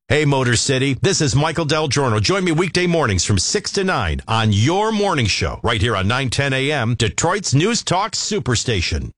Hey, Motor City, this is Michael Del Giorno. Join me weekday mornings from 6 to 9 on your morning show, right here on 910 a.m., Detroit's News Talk Superstation.